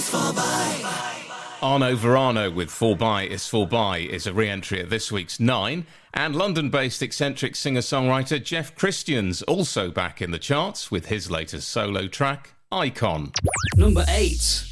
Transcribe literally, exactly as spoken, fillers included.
Arno Verano with Fall By Is Fall By is a re-entry at this week's Nine, and London-based eccentric singer-songwriter Jeff Christian's also back in the charts with his latest solo track, Icon. Number eight.